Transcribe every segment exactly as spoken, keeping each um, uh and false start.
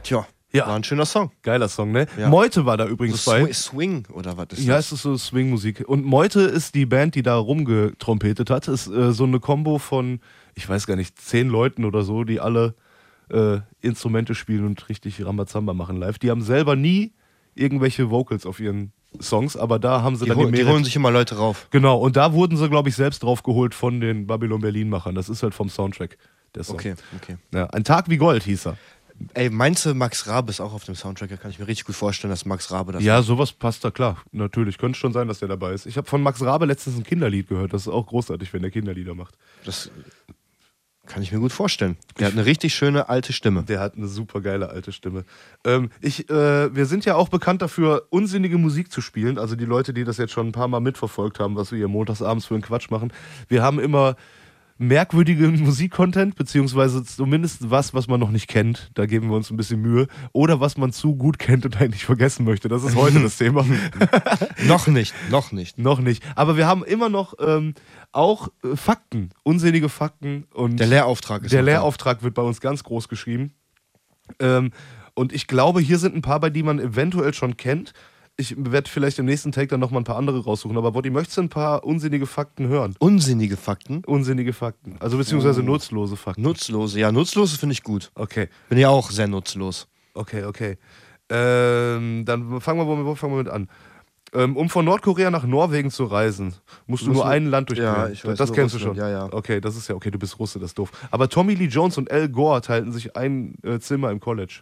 Tja, Ja. war ein schöner Song. Geiler Song, ne? Ja. Meute war da übrigens So bei. Swi- Swing oder was ist Ja, das? es ist so Swing-Musik. Und Meute ist die Band, die da rumgetrompetet hat. Ist äh, so eine Kombo von, ich weiß gar nicht, zehn Leuten oder so, die alle äh, Instrumente spielen und richtig Rambazamba machen live. Die haben selber nie irgendwelche Vocals auf ihren Songs, aber da haben sie Die, dann hol, die die Merit- holen sich immer Leute rauf. Genau, und da wurden sie, glaube ich, selbst drauf geholt von den Babylon Berlin-Machern. Das ist halt vom Soundtrack, der Song. Okay, okay. Ja, Ein Tag wie Gold hieß er. Ey, meinst du, Max Rabe ist auch auf dem Soundtrack? Da kann ich mir richtig gut vorstellen, dass Max Rabe das Ja, sowas passt da klar. Natürlich, könnte schon sein, dass der dabei ist. Ich habe von Max Rabe letztens ein Kinderlied gehört. Das ist auch großartig, wenn der Kinderlieder macht. Das kann ich mir gut vorstellen. Der hat eine richtig schöne alte Stimme. Der hat eine super geile alte Stimme. Ähm, ich, äh, wir sind ja auch bekannt dafür, unsinnige Musik zu spielen. Also die Leute, die das jetzt schon ein paar Mal mitverfolgt haben, was wir hier montagsabends für einen Quatsch machen. Wir haben immer merkwürdigen Musikcontent, beziehungsweise zumindest was, was man noch nicht kennt. Da geben wir uns ein bisschen Mühe. Oder was man zu gut kennt und eigentlich vergessen möchte. Das ist heute das Thema. Noch nicht, noch nicht. Noch nicht. Aber wir haben immer noch ähm, auch äh, Fakten, unsinnige Fakten. Und Der Lehrauftrag ist der noch da. Lehrauftrag wird bei uns ganz groß geschrieben. Ähm, und ich glaube, hier sind ein paar bei, die man eventuell schon kennt. Ich werde vielleicht im nächsten Take dann nochmal ein paar andere raussuchen. Aber Wotti, möchtest du ein paar unsinnige Fakten hören? Unsinnige Fakten. Unsinnige Fakten. Also beziehungsweise Oh. nutzlose Fakten. Nutzlose. Ja, nutzlose finde ich gut. Okay, Bin ja auch sehr nutzlos. okay, okay. Ähm, dann fangen wir, wo fangen wir mit an. Ähm, um von Nordkorea nach Norwegen zu reisen, musst du Muss nur man- ein Land durchqueren. Ja, ich weiß Das nur kennst du Russland. schon. Ja, ja. Okay, das ist ja okay, du bist Russe, das ist doof. Aber Tommy Lee Jones und Al Gore teilten sich ein äh, Zimmer im College.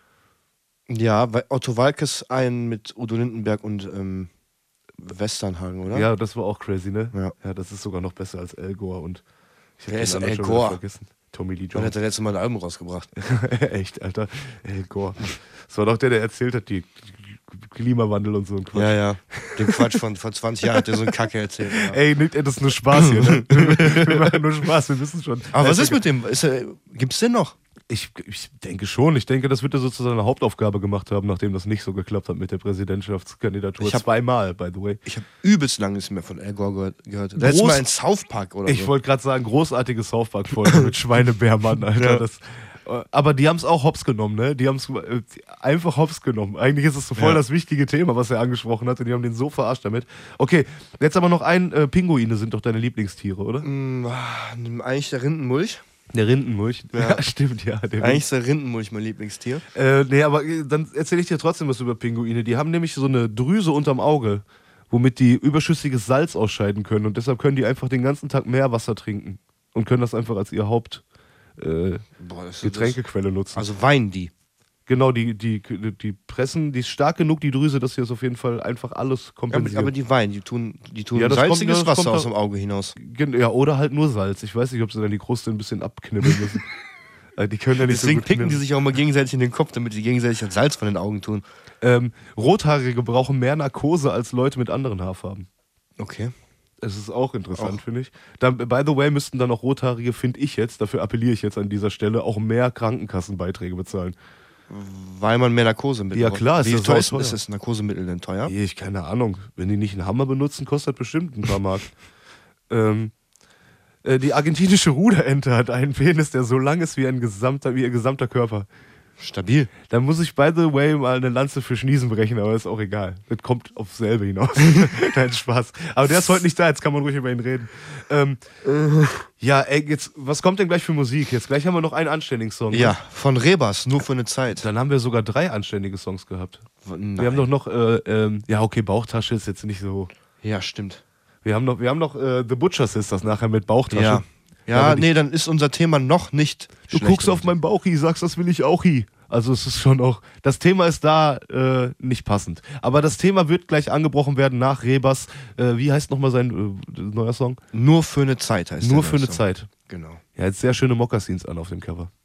Ja, weil Otto Walkes einen mit Udo Lindenberg und ähm, Westernhagen, oder? Ja, das war auch crazy, ne? Ja. Ja, das ist sogar noch besser als Al Gore und ich hab Wer den ist anderen Al schon wieder Gore? vergessen. Tommy Lee Und hat Jones. der letzte Mal ein Album rausgebracht. Echt, Alter. Al Gore. Das war doch der, der erzählt hat, die Klimawandel und so ein Quatsch. Ja, ja. Den Quatsch von vor zwanzig Jahren hat der so eine Kacke erzählt. Ja. Ey, nicht, ey, das ist nur Spaß hier, ne? Wir machen nur Spaß, wir wissen schon. Aber was Äh, ist mit dem? Ist er, gibt's den noch? Ich, ich denke schon. Ich denke, das wird er sozusagen eine Hauptaufgabe gemacht haben, nachdem das nicht so geklappt hat mit der Präsidentschaftskandidatur. Ich hab- Zweimal, by the way. Ich habe übelst lange nichts mehr von Al Gore gehört. gehört. Letztes Groß- Mal in South Park oder Ich so. wollte gerade sagen, großartige South Park-Folge mit Schweinebärmann, Alter. Ja. Das, äh, aber die haben es auch hops genommen, ne? Die haben es äh, einfach hops genommen. Eigentlich ist es so voll Ja. das wichtige Thema, was er angesprochen hat. Und die haben den so verarscht damit. Okay, jetzt aber noch ein. Äh, Pinguine sind doch deine Lieblingstiere, oder? Mm, ah, eigentlich der Rindenmulch. Der Rindenmulch. Ja, Ja. stimmt, ja. Der Eigentlich ist der Rindenmulch mein Lieblingstier. Äh, nee, aber äh, dann erzähle ich dir trotzdem was über Pinguine. Die haben nämlich so eine Drüse unterm Auge, womit die überschüssiges Salz ausscheiden können. Und deshalb können die einfach den ganzen Tag Meerwasser trinken. Und können das einfach als ihr Haupt äh, Boah, das ist Getränkequelle nutzen. Also weinen die. Genau, die, die, die pressen, die ist stark genug, die Drüse, dass sie das auf jeden Fall einfach alles Ja, aber, kompensiert. aber die weinen, die tun, die tun Ja, das kommt- salziges das Wasser kommt aus da- dem Auge hinaus. Gen- ja, oder halt nur Salz. Ich weiß nicht, ob sie dann die Kruste ein bisschen abknibbeln müssen. Äh, die können ja nicht Deswegen so gut picken die knibbeln. sich auch mal gegenseitig in den Kopf, damit die gegenseitig das Salz von den Augen tun. Ähm, Rothaarige brauchen mehr Narkose als Leute mit anderen Haarfarben. Okay. Es ist auch interessant, Auch. finde ich. Dann, by the way, müssten dann auch Rothaarige, finde ich jetzt, dafür appelliere ich jetzt an dieser Stelle, auch mehr Krankenkassenbeiträge bezahlen. Weil man mehr Narkosemittel Ja, braucht. klar, ist Wie ja teuer ist, sauteuer. ist das Narkosemittel denn teuer? Ich, keine Ahnung. Wenn die nicht einen Hammer benutzen, kostet das bestimmt ein paar Mark. ähm, äh, die argentinische Ruderente hat einen Penis, der so lang ist wie, ein gesamter, wie ihr gesamter Körper. Stabil. Da muss ich, by the way, mal eine Lanze für Schniesen brechen, aber ist auch egal. Das kommt aufs selbe hinaus. Nein, Spaß. Aber der ist heute nicht da, jetzt kann man ruhig über ihn reden. Ähm, ja, ey, jetzt, was kommt denn gleich für Musik? Jetzt gleich haben wir noch einen anständigen Song. Ja, von Rebas, nur für eine Zeit. Dann haben wir sogar drei anständige Songs gehabt. Nein. Wir haben doch noch, äh, ähm, ja, okay, Bauchtasche ist jetzt nicht so. Ja, stimmt. Wir haben noch, wir haben noch äh, The Butcher Sisters nachher mit Bauchtasche. Ja. Da Ja, bin ich- nee, dann ist unser Thema noch nicht Du schlecht, guckst auf oder? meinen Bauchi, sagst, das will ich auch hi. Also es ist schon auch, das Thema ist da äh, nicht passend. Aber das Thema wird gleich angebrochen werden nach Rebas. Äh, wie heißt nochmal sein äh, neuer Song? Nur für eine Zeit heißt Nur der für eine Song. Zeit. Genau. Er hat sehr schöne Mokassins an auf dem Cover.